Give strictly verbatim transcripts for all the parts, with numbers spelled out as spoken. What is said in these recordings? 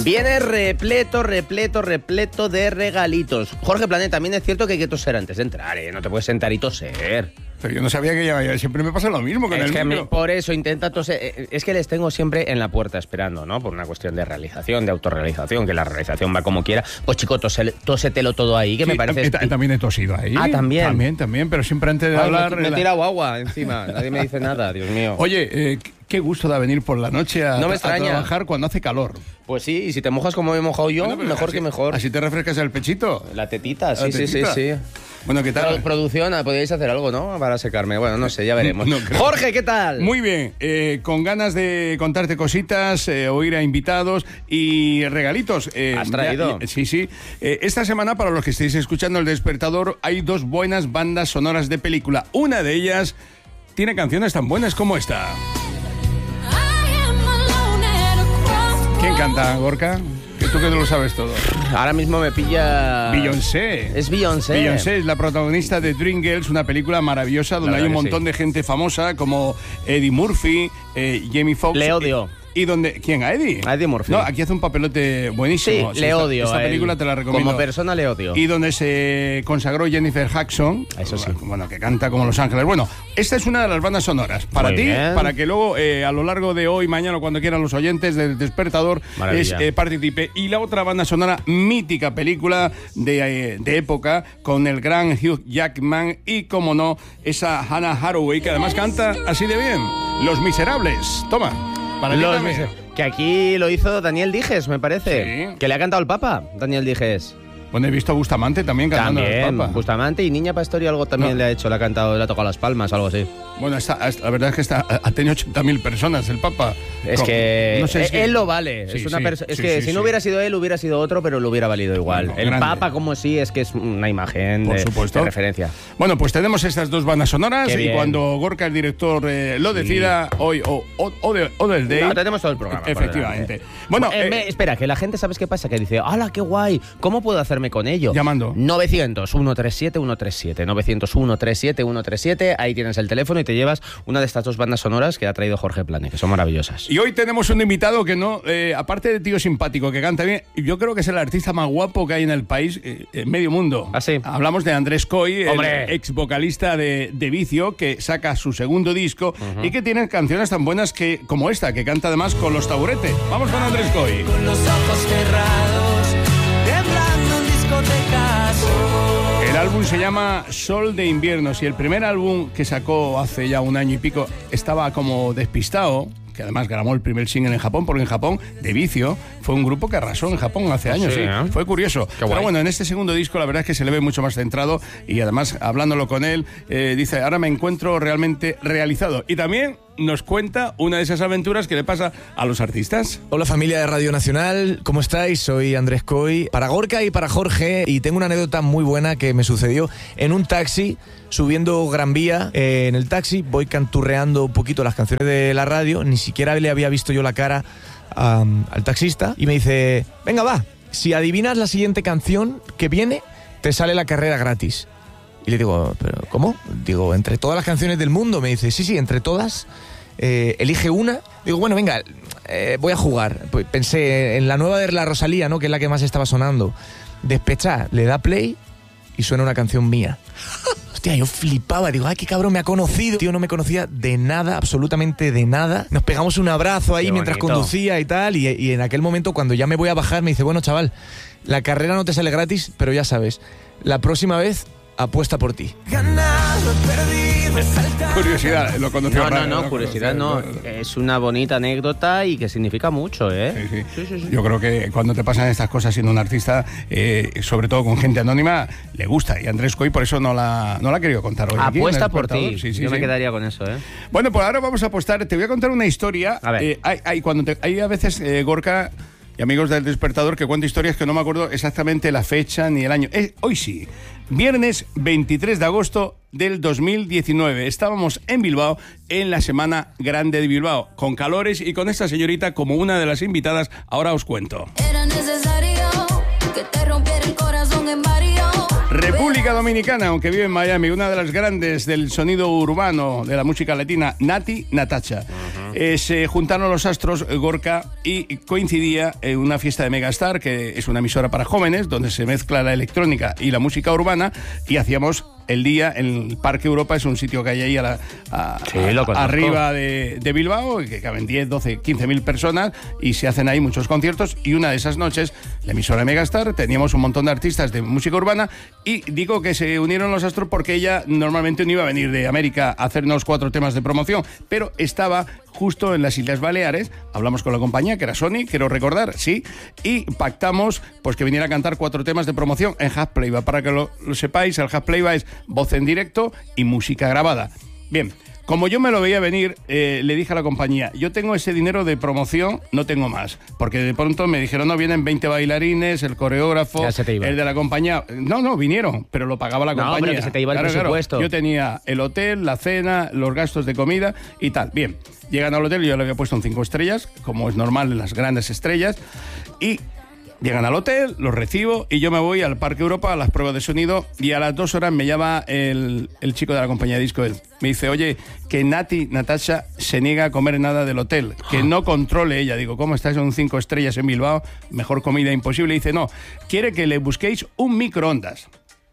Viene repleto, repleto, repleto de regalitos. Jorge Planet, también es cierto que hay que toser antes de entrar, ¿eh? No te puedes sentar y toser. Pero yo no sabía que ya, siempre me pasa lo mismo con es el que libro. Me, por eso intenta toser. Es que les tengo siempre en la puerta esperando, ¿no? Por una cuestión de realización, de autorrealización, que la realización va como quiera. Pues chico, tose, tósetelo todo ahí, que sí, me parece... T- también he tosido ahí. Ah, ¿también? También, también, pero siempre antes de Ay, hablar... Me, me he tirado agua encima, nadie me dice nada, Dios mío. Oye, eh, qué gusto da venir por la noche a, no me a trabajar cuando hace calor. Pues sí, y si te mojas como me he mojado yo, bueno, mejor así, que mejor. Así te refrescas el pechito. La tetita, sí, la tetita. sí, sí, sí. Bueno, ¿qué tal? Pro- producción, podéis hacer algo, ¿no? Para secarme. Bueno, no sé, ya veremos. No, no Jorge, ¿qué tal? Muy bien, eh, con ganas de contarte cositas, eh, oír a invitados y regalitos. Eh, ¿Has traído? Ya, sí, sí. Eh, esta semana, para los que estéis escuchando El Despertador, hay dos buenas bandas sonoras de película. Una de ellas tiene canciones tan buenas como esta. ¿Quién canta, Gorka? Que tú que no lo sabes todo. Ahora mismo me pilla... Beyoncé. Es Beyoncé. Beyoncé es la protagonista de Dreamgirls, una película maravillosa donde hay un montón sí. de gente famosa como Eddie Murphy, eh, Jamie Foxx. Le odio. ¿Y dónde? ¿Quién? ¿A Eddie? A Eddie Murphy. No, aquí hace un papelote buenísimo. Sí, sí le esta, odio. Esta película él. te la recomiendo. Como persona le odio. Y donde se consagró Jennifer Hudson. Eso sí. Bueno, que canta como Los Ángeles. Bueno, esta es una de las bandas sonoras. Para Muy ti, bien. para que luego eh, a lo largo de hoy, mañana o cuando quieran los oyentes del Despertador es, eh, participe. Y la otra banda sonora, mítica película de, eh, de época, con el gran Hugh Jackman y, como no, esa Hannah Hathaway, que además canta así de bien. Los Miserables. Toma. Para ti también. Que aquí lo hizo Daniel Dijes, me parece. Sí. Que le ha cantado el Papa, Daniel Dijes. Bueno, he visto a Bustamante también cantando También, el Papa. Bustamante y Niña Pastori algo también no. le ha hecho, le ha cantado, le ha tocado las palmas, algo así. Bueno, está, la verdad es que está, ha tenido ochenta mil personas el Papa. Es Con, que no sé, es él, que... él lo vale. Sí, es una sí, perso- es sí, que sí, si sí. no hubiera sido él, hubiera sido otro, pero lo hubiera valido igual. Bueno, el grande. Papa, como sí, es que es una imagen Por de, supuesto. de referencia. Bueno, pues tenemos estas dos bandas sonoras. Qué y bien. cuando Gorka, el director, eh, lo decida, sí. hoy o, o, o, de, o del day. No, tenemos todo el programa. Efectivamente. Bueno, eh, eh, me, espera, que la gente, ¿sabes qué pasa? Que dice, ¡hala, qué guay! ¿Cómo puedo hacerme con ello? Llamando. novecientos, ciento treinta y siete, ciento treinta y siete. novecientos, ciento treinta y siete, ciento treinta y siete. Ahí tienes el teléfono y te llevas una de estas dos bandas sonoras que ha traído Jorge Plane, que son maravillosas. Y hoy tenemos un invitado que no, eh, aparte de tío simpático, que canta bien, yo creo que es el artista más guapo que hay en el país, eh, en medio mundo. ¿Ah, sí? Hablamos de Andrés Coy, ¡hombre! el ex vocalista de, de Vicio, que saca su segundo disco uh-huh. y que tiene canciones tan buenas que, como esta, que canta además con Los Taburete. Vamos con Andrés Coy. Con los ojos cerrados, temblando en discotecas. El álbum se llama Sol de Invierno. Si el primer álbum que sacó hace ya un año y pico estaba como despistado, que además grabó el primer single en Japón, porque en Japón, de Vicio, fue un grupo que arrasó en Japón hace años, sí, sí. ¿eh? Fue curioso. Qué Pero guay. bueno, en este segundo disco la verdad es que se le ve mucho más centrado y además, hablándolo con él, eh, dice, ahora me encuentro realmente realizado. Y también nos cuenta una de esas aventuras que le pasa a los artistas. Hola familia de Radio Nacional, ¿cómo estáis? Soy Andrés Coy, para Gorka y para Jorge, y tengo una anécdota muy buena que me sucedió en un taxi, subiendo Gran Vía. Eh, en el taxi voy canturreando un poquito las canciones de la radio, ni siquiera le había visto yo la cara um, al taxista, y me dice, venga va, si adivinas la siguiente canción que viene, te sale la carrera gratis. Y le digo, ¿pero cómo? Digo, entre todas las canciones del mundo. Me dice, sí, sí, entre todas, eh, elige una. Digo, bueno, venga, eh, voy a jugar. Pues pensé en la nueva de la Rosalía, ¿no? Que es la que más estaba sonando. Despechá, le da play y suena una canción mía. Hostia, yo flipaba, digo, ay, qué cabrón, me ha conocido. Tío, no me conocía de nada, absolutamente de nada. Nos pegamos un abrazo ahí mientras conducía y tal, y, y en aquel momento, cuando ya me voy a bajar, me dice, bueno, chaval, la carrera no te sale gratis, pero ya sabes, la próxima vez apuesta por ti. Ganado, perdido, saltado. Curiosidad, lo conoció No, no, raro, no, curiosidad no. Es una bonita anécdota y que significa mucho, ¿eh? Sí, sí. Sí, sí, sí. Yo creo que cuando te pasan estas cosas siendo un artista, eh, sobre todo con gente anónima, le gusta. Y Andrés Coy por eso no la, no la ha querido contar hoy. Apuesta aquí, por ti. Sí, sí, Yo sí. me quedaría con eso, ¿eh? Bueno, pues ahora vamos a apostar. Te voy a contar una historia. A ver. Eh, hay, hay, cuando te, hay a veces, eh, Gorka y amigos del Despertador, que cuento historias que no me acuerdo exactamente la fecha ni el año. Eh, hoy sí. Viernes veintitrés de agosto del dos mil diecinueve. Estábamos en Bilbao en la Semana Grande de Bilbao, con calores y con esta señorita como una de las invitadas. Ahora os cuento. Era necesario que te rompiera el corazón en varios. República Dominicana, aunque vive en Miami, una de las grandes del sonido urbano de la música latina, Nati Natacha. Uh-huh. Eh, se juntaron los astros, eh, Gorka, y coincidía en una fiesta de Megastar, que es una emisora para jóvenes, donde se mezcla la electrónica y la música urbana, y hacíamos el día en el Parque Europa, es un sitio que hay ahí a la, a, Sí, lo conozco. arriba de, de Bilbao, que caben diez, doce, quince mil personas, y se hacen ahí muchos conciertos, y una de esas noches, la emisora de Megastar, teníamos un montón de artistas de música urbana, y digo que se unieron los astros porque ella normalmente no iba a venir de América a hacernos cuatro temas de promoción, pero estaba justo en las Islas Baleares. Hablamos con la compañía, que era Sony, quiero recordar, sí, y pactamos pues que viniera a cantar cuatro temas de promoción en Hub Playback. Para que lo, lo sepáis, el Hub Playback es voz en directo y música grabada. Bien, como yo me lo veía venir, eh, le dije a la compañía, yo tengo ese dinero de promoción, no tengo más, porque de pronto me dijeron, no, vienen veinte bailarines, el coreógrafo, Ya se te iba. el de la compañía. No, no, vinieron, pero lo pagaba la No, compañía. pero que se te iba el presupuesto. Yo tenía el hotel, la cena, los gastos de comida y tal. Bien, llegan al hotel, yo le había puesto un cinco estrellas, como es normal en las grandes estrellas, y llegan al hotel, los recibo y yo me voy al Parque Europa a las pruebas de sonido, y a las dos horas me llama el, el chico de la compañía de disco. Me dice, oye, que Nati, Natasha, se niega a comer nada del hotel, que no controle ella. Digo, ¿cómo estás en un cinco estrellas en Bilbao? Mejor comida imposible. Y dice, no, quiere que le busquéis un microondas.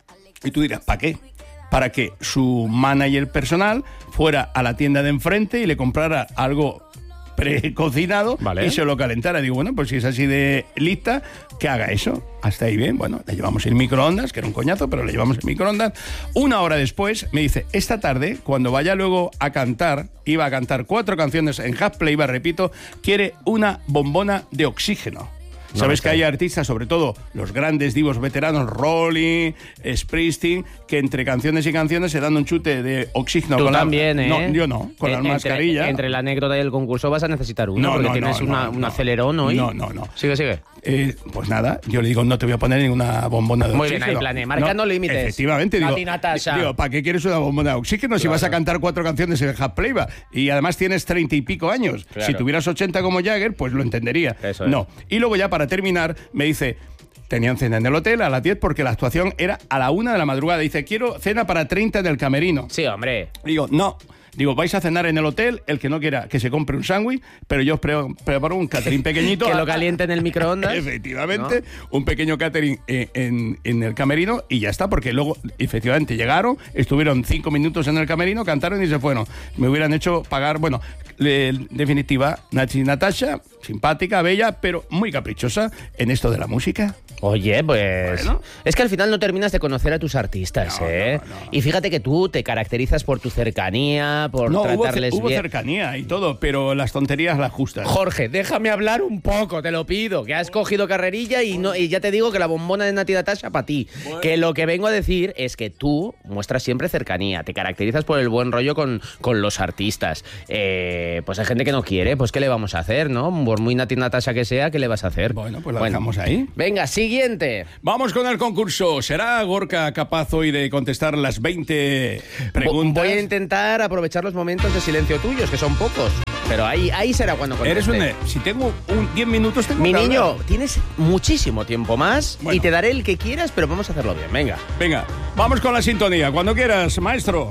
Y tú dirás, ¿para qué? Para que su manager personal fuera a la tienda de enfrente y le comprara algo precocinado, Vale. y se lo calentara. Digo, bueno, pues si es así de lista, que haga eso. Hasta ahí bien. Bueno, le llevamos el microondas, que era un coñazo, pero le llevamos el microondas. Una hora después me dice, esta tarde, cuando vaya luego a cantar, iba a cantar cuatro canciones en Hub Playback, repito, quiere una bombona de oxígeno. No, Sabes está que hay bien. artistas, sobre todo los grandes divos veteranos, Rolling, Springsteen, que entre canciones y canciones se dan un chute de oxígeno. Tú con la- también, ¿eh? No, yo no, con la En- entre, mascarilla. Entre la anécdota y el concurso vas a necesitar uno, No, porque no, tienes no, una- no, un no. acelerón hoy. No, no, no. Sigue, sigue. Eh, pues nada, yo le digo, no te voy a poner ninguna bombona de Muy bien, oxígeno. ahí, Plane, marcando límites. Efectivamente, digo, Nati Natasha. digo, ¿para qué quieres una bombona de oxígeno si Claro. vas a cantar cuatro canciones en Hub Playback? Y además tienes treinta y pico años. Claro. Si tuvieras ochenta como Jagger, pues lo entendería. Eso es. No. Y luego ya para terminar, me dice, tenían cena en el hotel a las diez porque la actuación era a la una de la madrugada. Dice, quiero cena para treinta en el camerino. Sí, hombre. Digo, no. Digo, vais a cenar en el hotel, el que no quiera que se compre un sándwich, pero yo os pre- preparo un catering pequeñito. Que a- lo caliente en el microondas. Efectivamente, un pequeño catering eh, en, en el camerino y ya está, porque luego, efectivamente, llegaron, estuvieron cinco minutos en el camerino, cantaron y se fueron. Me hubieran hecho pagar, bueno, le- en definitiva, Nachi Natasha, simpática, bella, pero muy caprichosa en esto de la música. Oye, pues. Bueno. Es que al final no terminas de conocer a tus artistas, No, ¿eh? no, no. Y fíjate que tú te caracterizas por tu cercanía, por No, hubo, ce- tratarles hubo bien. cercanía y todo, pero las tonterías las justas. Jorge, déjame hablar un poco, te lo pido. Que has cogido carrerilla y no y ya te digo que la bombona de Nati Natasha para ti. Que lo que vengo a decir es que tú muestras siempre cercanía, te caracterizas por el buen rollo con, con los artistas. Eh, pues hay gente que no quiere, pues ¿qué le vamos a hacer, no? Por muy Nati Natasha que sea, ¿qué le vas a hacer? Bueno, pues la dejamos ahí. Venga, siguiente. Vamos con el concurso. ¿Será Gorka capaz hoy de contestar las veinte preguntas? Voy a intentar aprovechar los momentos de silencio tuyos, que son pocos. Pero ahí, ahí será cuando conteste. Eres un... eh, Si tengo un diez minutos, tengo Mi que niño, hablar. tienes muchísimo tiempo más Bueno. y te daré el que quieras, pero vamos a hacerlo bien. Venga. Venga, vamos con la sintonía. Cuando quieras, maestro.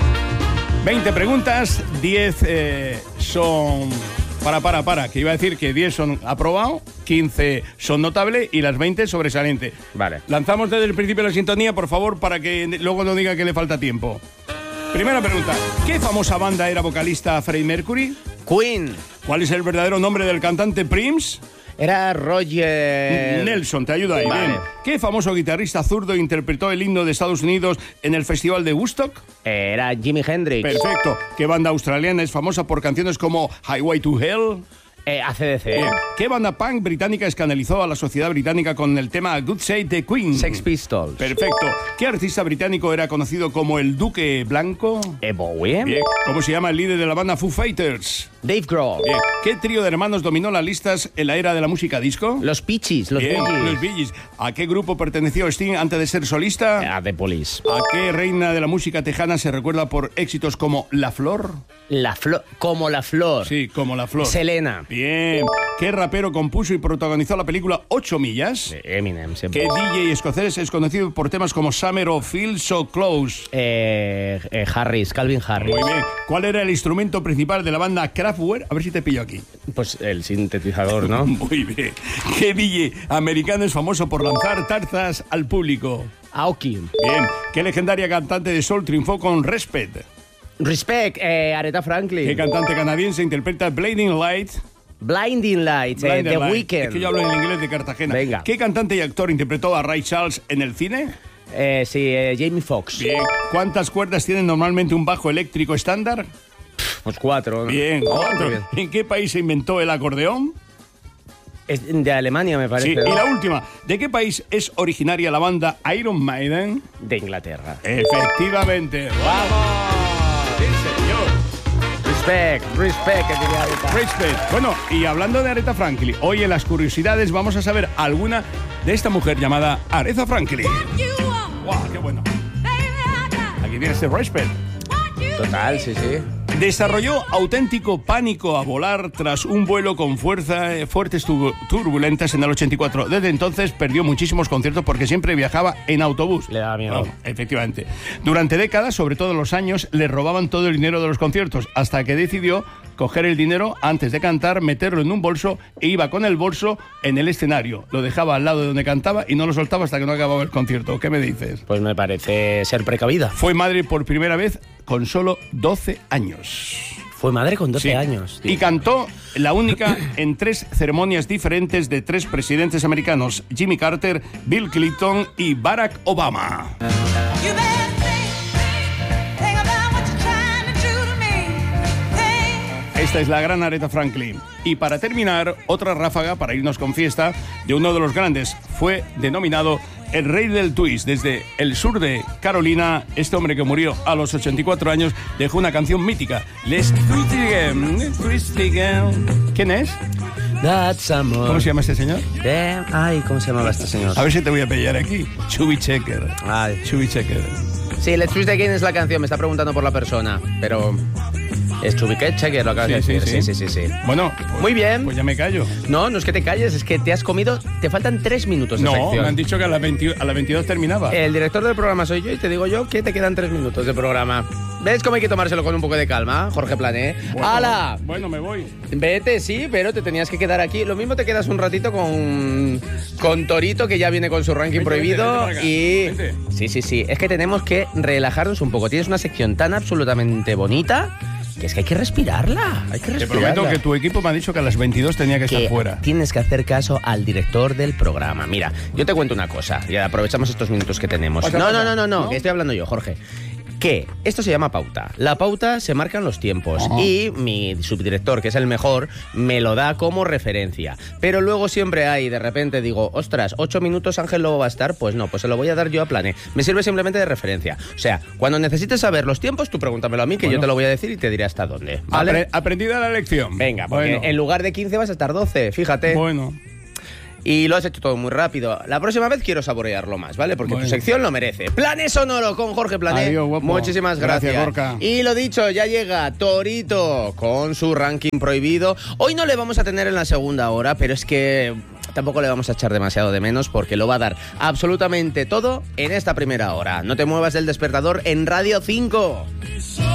veinte preguntas, diez eh, son... Para, para, para, que iba a decir que diez son aprobado, quince son notable y las veinte sobresaliente. Vale. Lanzamos desde el principio la sintonía, por favor, para que luego no diga que le falta tiempo. Primera pregunta. ¿Qué famosa banda era vocalista Freddie Mercury? Queen. ¿Cuál es el verdadero nombre del cantante Prince? Era Roger... Nelson, te ayuda ahí. Vale. Bien. ¿Qué famoso guitarrista zurdo interpretó el himno de Estados Unidos en el Festival de Woodstock? Era Jimi Hendrix. Perfecto. ¿Qué banda australiana es famosa por canciones como Highway to Hell? Eh, A C D C. Bien. ¿Qué banda punk británica escandalizó a la sociedad británica con el tema Good Save the Queen? Sex Pistols. Perfecto. ¿Qué artista británico era conocido como el Duque Blanco? Eh, Bowie. Bien. ¿Cómo se llama el líder de la banda Foo Fighters? Dave Grohl. Bien. ¿Qué trío de hermanos dominó las listas en la era de la música disco? Los Peaches. Los Bien, Bee Gees. los Bee Gees. ¿A qué grupo perteneció Sting antes de ser solista? A The Police. ¿A qué reina de la música tejana se recuerda por éxitos como La Flor? La flor. Como la flor. Sí, como La Flor. Selena. Bien. ¿Qué rapero compuso y protagonizó la película Ocho Millas? De Eminem, siempre. ¿Qué D J escocés es conocido por temas como Summer o Feel So Close? Eh, eh, Harris, Calvin Harris. Muy bien. ¿Cuál era el instrumento principal de la banda Kraftwerk Kraftwerk, a ver si te pillo aquí. Pues el sintetizador, ¿no? Muy bien. ¿Qué D J americano es famoso por lanzar tarzas al público? Aoki. Bien. ¿Qué legendaria cantante de soul triunfó con Respect? Respect, eh, Aretha Franklin. ¿Qué cantante canadiense interpreta Blinding Light? Blinding Lights, eh, Blinding The Light. Weeknd. Es que yo hablo en inglés de Cartagena. Venga. ¿Qué cantante y actor interpretó a Ray Charles en el cine? Eh, sí, eh, Jamie Foxx. Bien. ¿Cuántas cuerdas tiene normalmente un bajo eléctrico estándar? Pues cuatro. ¿no? Bien, Oh, cuatro. muy bien. ¿En qué país se inventó el acordeón? Es de Alemania, me parece. Sí, y la última. ¿De qué país es originaria la banda Iron Maiden? De Inglaterra. Efectivamente. ¡Vamos! Sí, señor. Respect, respect, que diría Aretha. Respect. Bueno, y hablando de Aretha Franklin, hoy en las curiosidades vamos a saber alguna de esta mujer llamada Aretha Franklin. ¡Wow, qué bueno! Aquí viene este Respect. Total, sí, sí. Desarrolló auténtico pánico a volar tras un vuelo con fuerza, eh, fuertes tu- turbulentas en el ochenta y cuatro. Desde entonces perdió muchísimos conciertos porque siempre viajaba en autobús. Le daba miedo. Oh, efectivamente. Durante décadas, sobre todo en los años, le robaban todo el dinero de los conciertos, hasta que decidió coger el dinero antes de cantar, meterlo en un bolso e iba con el bolso en el escenario. Lo dejaba al lado de donde cantaba y no lo soltaba hasta que no acababa el concierto. ¿Qué me dices? Pues me parece ser precavida. Fue madre por primera vez con solo doce años. Fue madre con doce Sí. años. tío. Y cantó la única en tres ceremonias diferentes de tres presidentes americanos: Jimmy Carter, Bill Clinton y Barack Obama. You better think, think about what you're trying to do to me. Think. Esta es la gran Aretha Franklin. Y para terminar, otra ráfaga para irnos con fiesta de uno de los grandes. Fue denominado el rey del twist. Desde el sur de Carolina, este hombre que murió a los ochenta y cuatro años dejó una canción mítica. Let's twist again, twist again. ¿Quién es? That's amor. ¿Cómo se llama este señor? Damn. Ay, ¿cómo se llamaba este señor? A ver si te voy a pillar aquí. Chubby Checker. Ay. Chubby Checker. Sí, Let's Twist Again es la canción, me está preguntando por la persona, pero es Chubiquet Checker lo acabas de decir. Sí, sí, sí, sí. Bueno, pues, Muy bien. Pues ya me callo. No, no es que te calles, es que te has comido, te faltan tres minutos de No, sección. me han dicho que a las veinte a las veintidós terminaba. El director del programa soy yo y te digo yo que te quedan tres minutos de programa. ¿Ves cómo hay que tomárselo con un poco de calma, Jorge Plané? Bueno, ¡Hala! Bueno, me voy. Vete, sí, pero te tenías que quedar aquí. Lo mismo te quedas un ratito con, con Torito, que ya viene con su ranking Vente, prohibido. vente, vente para acá. Y. Vente. Sí, sí, sí. Es que tenemos que relajarnos un poco. Tienes una sección tan absolutamente bonita que es que hay que respirarla. Hay que Te respirarla. prometo que tu equipo me ha dicho que a las veintidós tenía que estar Que fuera. tienes que hacer caso al director del programa. Mira, yo te cuento una cosa y aprovechamos estos minutos que tenemos. Pasa, no, pasa. no, no, no, no, ¿No? que estoy hablando yo, Jorge. Que esto se llama pauta. La pauta se marcan los tiempos Ajá. y mi subdirector, que es el mejor, me lo da como referencia. Pero luego siempre hay, de repente digo, ostras, ocho minutos Ángel Lobo va a estar, pues no, pues se lo voy a dar yo a Plane. Me sirve simplemente de referencia. O sea, cuando necesites saber los tiempos, tú pregúntamelo a mí, que Bueno. yo te lo voy a decir y te diré hasta dónde. ¿Vale? Apre- aprendida la lección. Venga, porque Bueno. en lugar de quince vas a estar doce, fíjate. Bueno. Y lo has hecho todo muy rápido. La próxima vez quiero saborearlo más, ¿vale? Porque Bueno. tu sección lo merece. Planes Sonoro con Jorge Plané. Adiós, guapo. Muchísimas gracias. Gracias, Gorka. Y lo dicho, ya llega Torito con su ranking prohibido. Hoy no le vamos a tener en la segunda hora, pero es que tampoco le vamos a echar demasiado de menos porque lo va a dar absolutamente todo en esta primera hora. No te muevas del despertador en Radio cinco. So